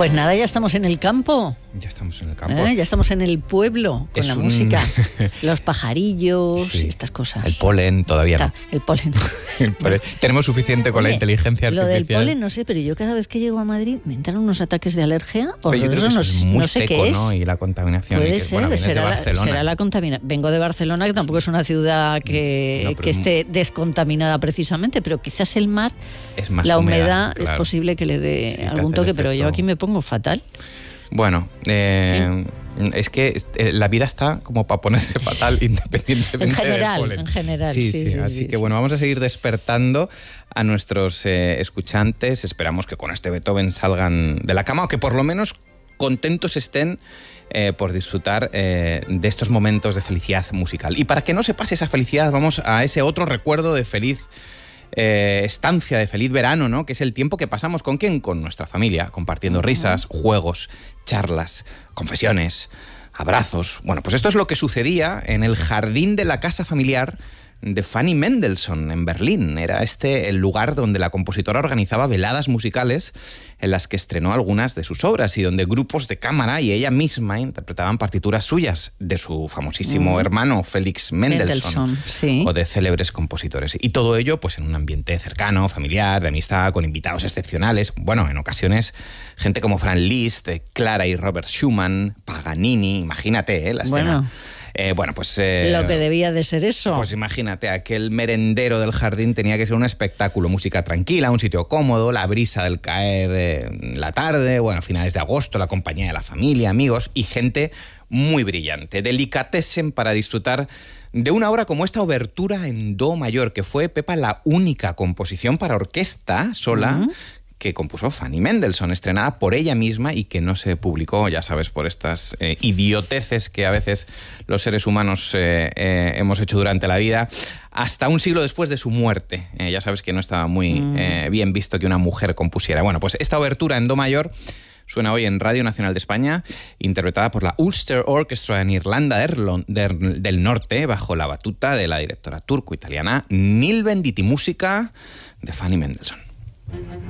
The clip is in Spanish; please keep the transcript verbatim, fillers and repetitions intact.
Pues nada, ya estamos en el campo. Ya estamos en el campo. ¿Eh? Ya estamos en el pueblo con Es la un... música. Los pajarillos, sí. estas cosas. El polen todavía no. El polen. El polen. Tenemos suficiente con Oye, la inteligencia artificial. Lo del polen no sé, pero yo cada vez que llego a Madrid me entran unos ataques de alergia. O yo creo que no, es muy no sé seco, qué es. ¿no? Y la contaminación. Puede y que, ser, bueno, será, de Barcelona. La, será la contaminación. Vengo de Barcelona, que tampoco es una ciudad que, no, que esté descontaminada precisamente, pero quizás el mar, es más la humedad, humedad, claro. es posible que le dé sí, algún toque, pero yo aquí me pongo fatal. Bueno, eh, sí. es que la vida está como para ponerse fatal independientemente en general, del polen. En general, sí, sí, sí, sí. Así sí, que sí. bueno, vamos a seguir despertando a nuestros eh, escuchantes. Esperamos que con este Beethoven salgan de la cama o que por lo menos contentos estén eh, por disfrutar eh, de estos momentos de felicidad musical. Y para que no se pase esa felicidad, vamos a ese otro recuerdo de feliz Eh, estancia, de feliz verano, ¿no? Que es el tiempo que pasamos ¿con quién? Con nuestra familia, compartiendo uh-huh. risas, juegos, charlas, confesiones, abrazos. Bueno, pues esto es lo que sucedía en el jardín de la casa familiar de Fanny Mendelssohn en Berlín. Era este el lugar donde la compositora organizaba veladas musicales en las que estrenó algunas de sus obras y donde grupos de cámara y ella misma interpretaban partituras suyas de su famosísimo mm. hermano Felix Mendelssohn, Mendelssohn sí. o de célebres compositores. Y todo ello pues en un ambiente cercano, familiar, de amistad, con invitados excepcionales. Bueno, en ocasiones gente como Franz Liszt, Clara y Robert Schumann, Paganini, imagínate, ¿eh? La escena. Bueno. Eh, bueno, pues... Eh, Lo que debía de ser eso. Pues imagínate, aquel merendero del jardín tenía que ser un espectáculo. Música tranquila, un sitio cómodo, la brisa del caer en la tarde, bueno, finales de agosto, la compañía de la familia, amigos y gente muy brillante. Delicatessen para disfrutar de una obra como esta obertura en do mayor, que fue, Pepa, la única composición para orquesta sola uh-huh. que compuso Fanny Mendelssohn, estrenada por ella misma y que no se publicó, ya sabes, por estas eh, idioteces que a veces los seres humanos eh, eh, hemos hecho durante la vida, hasta un siglo después de su muerte. Eh, ya sabes que no estaba muy mm. eh, bien visto que una mujer compusiera. Bueno, pues esta obertura en do mayor suena hoy en Radio Nacional de España, interpretada por la Ulster Orchestra en Irlanda del Norte, bajo la batuta de la directora turco-italiana Nil Venditti, música de Fanny Mendelssohn.